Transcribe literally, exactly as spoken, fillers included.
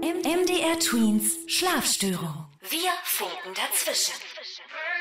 M D R Tweens Schlafstörung. Wir funken dazwischen.